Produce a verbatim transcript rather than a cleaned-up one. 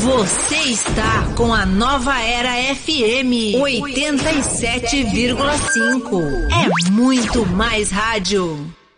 Você está com a Nova Era F M oitenta e sete vírgula cinco. É muito mais rádio.